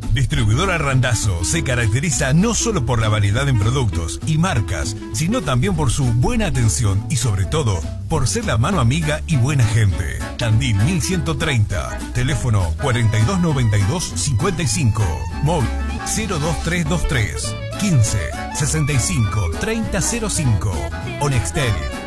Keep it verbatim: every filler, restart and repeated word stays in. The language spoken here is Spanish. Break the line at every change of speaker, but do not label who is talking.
Distribuidora Randazzo se caracteriza no solo por la variedad en productos y marcas, sino también por su buena atención y sobre todo por ser la mano amiga y buena gente. Tandil mil ciento treinta, teléfono cuarenta y dos noventa y dos cincuenta y cinco, móvil cero dos tres dos tres quince sesenta y cinco treinta cero cinco o Nextel